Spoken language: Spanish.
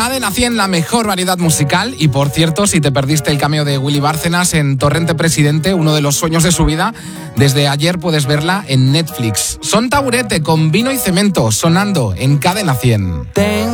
Cadena 100, la mejor variedad musical. Y por cierto, si te perdiste el cameo de Willy Bárcenas en Torrente Presidente, uno de los sueños de su vida, desde ayer puedes verla en Netflix. Son Taburete con Vino y Cemento, sonando en Cadena 100.